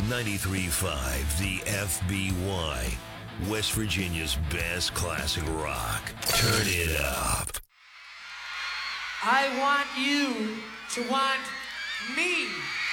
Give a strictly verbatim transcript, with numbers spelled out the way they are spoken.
ninety-three point five, the F B Y, West Virginia's best classic rock. Turn it up. I want you to want me.